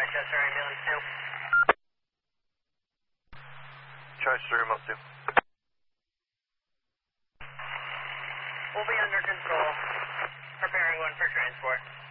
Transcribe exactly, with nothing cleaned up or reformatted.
Chester Ambulance two. Chester Remote two. We'll be under control. Preparing one for transport.